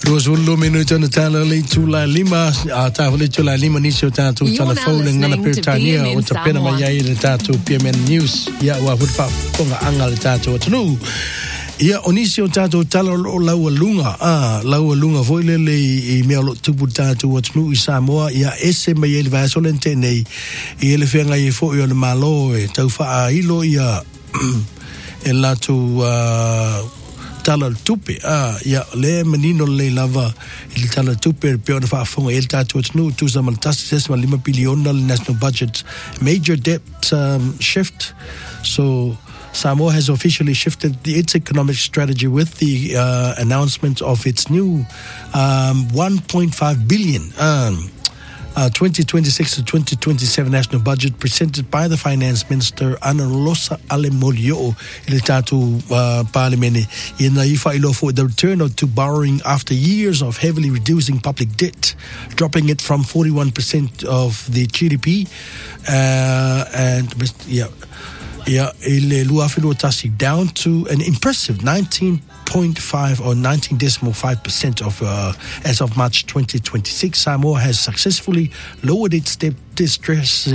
Rosulu minuto na tala le tula lima ta le tula lima nisio tatu telefone ngana Britania o te pena mai ai le tatu PMN News ya wa fufa ponga anga le tatu tunu ya onisio tatu tala o laua lunga foi le I mea lo tupu tatu tunu I Samoa ya ese mai ele vai solente nei ele fenga I foi o le malo e tau fa ilo ya e latu tala tupe ya le menino le lava il tala tupe pe ona fa fonga el tatu tunu tu sa maltasi 5 billion le national budget major debt shift. So Samoa has officially shifted its economic strategy with the announcement of its new 1.5 billion 2026 to 2027 national budget presented by the Finance Minister Ana Rosa Alemolio Ilitatu Parliament in Ifailo for the return to borrowing after years of heavily reducing public debt, dropping it from 41% of the GDP down to an impressive 19.5 or 19.5% of as of March 2026. Samoa has successfully lowered its distress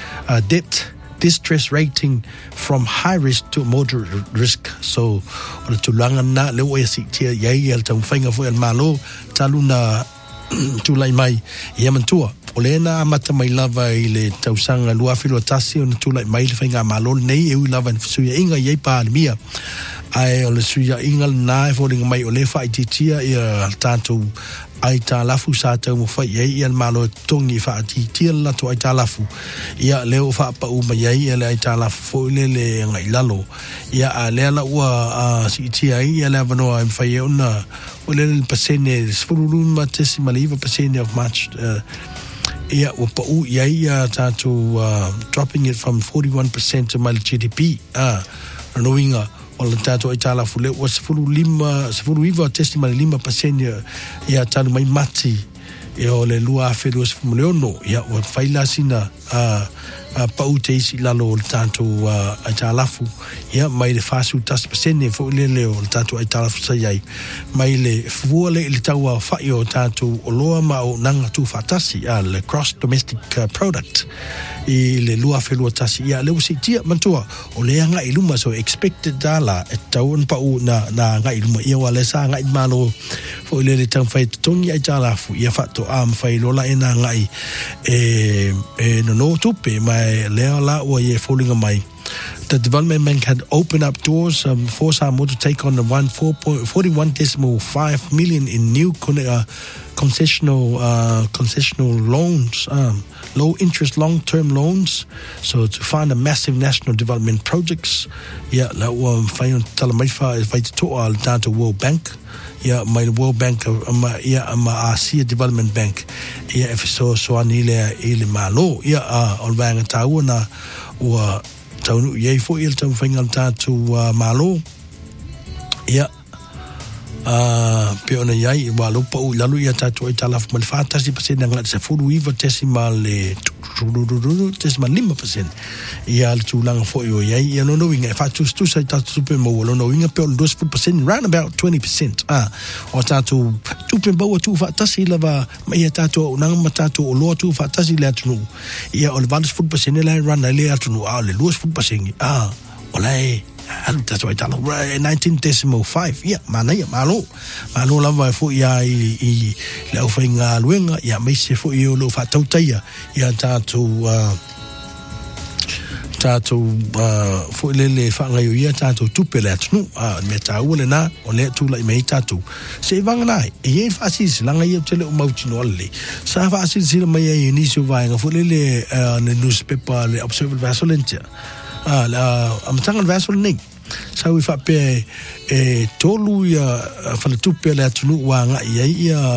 rating from high risk to moderate risk. So tulanga na le o si tia yai el tau fainga fo el malo taluna tulai mai yamantua olena mata mai lava I le tausanga luafilo tasi on tulai mai le fainga malo nei e lava suya inga yai pa mia ai o le suya inga na fo ringa mai o le fa ititia ia tanto ai ta lafu sa te mo fa yai el malo tongi fa ititia la to ai ta lafu ia leo fa pa u mai yai ele ai ta lafu fo le ngai lalo ia a le la ua si tia ia le vano ai fa ye ona o le pasene sfurulu matesi maliva pasene of March ia o pa u yai tanto dropping it from 41% to my GDP knowing o le tato ai tala fule o sefulu iwa testimony 5% ia tanu mai mati e o le lua feru sefulu leono ia o faila sina pau te isi lalo o le tato ai talafu ia mai le fasu tas pasene fo le leo le tato ai talafu sa iai mai le fua le tau a fai o tato o loa ma o nanga tu fatasi le cross domestic product I le lua felua tasi ia le usi tia mantua o le anga iluma so expected dala e tau pa u na nga iluma ia wale sa nga malo fo le tau fai tongi ai talafu ia fato am fai lola ena ngai no tupe mai lea la o ye falling mai. The Development Bank had opened up doors for Samoa to take on the 41.5 million in new concessional loans, low interest long-term loans, so to fund a massive national development projects. Yeah, la o fai tala mai fa vai to al data World Bank. Yeah, my World Bank Asia Development Bank. Yeah, if so anile ile malo. Yeah, on bang tauna o taunu ye fo il tam fangal tatu malo ya pe ona yai walo pa u lalu ya tatu italaf mal fatasi pasena ngat se fulu iva tesimal le tesimal 5% ya tulang fo yo yai ya no winga fatu stu sai tatu super mo no winga pe 2% round about 20% o tatu tupe bo tu fatasi lava mai tatu nang matatu o lo tu fatasi le tunu ya o valis foot pasena la run le tunu le los foot pasengi olai that's why tala 19.5 yeah mana ya malo lava fo ya I le o fainga luenga ya mai se fo yo lo fa tautaya ya tatu fo le fa nga yo ya tatu tupele atnu me tau le na o le tu lai mai tatu se vanga nai e fa si langa ye tele o mauti no le sa fa si mai ye ni so va nga fo le newspaper le Observer Vasolente amtangan vasol ning sa we fa pe tolu ya fa le tupe le atunu wa nga ia